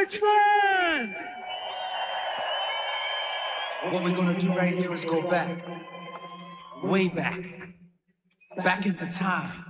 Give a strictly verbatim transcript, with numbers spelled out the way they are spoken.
Richmond! What we're gonna do right here is go back, way back, back into time.